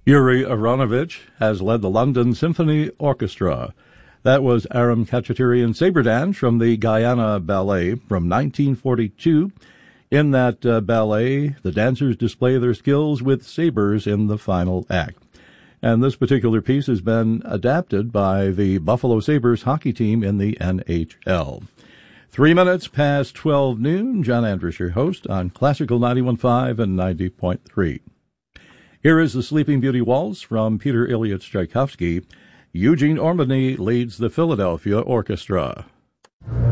Yuri Aronovich has led the London Symphony Orchestra. That was Aram Khachaturian saber dance from the Guyana Ballet from 1942. In that ballet, the dancers display their skills with sabers in the final act. And this particular piece has been adapted by the Buffalo Sabres hockey team in the NHL. 3 minutes past 12 noon. John Andrus, your host on Classical 91.5 and 90.3. Here is the Sleeping Beauty Waltz from Peter Ilyich Tchaikovsky. Eugene Ormandy leads the Philadelphia Orchestra.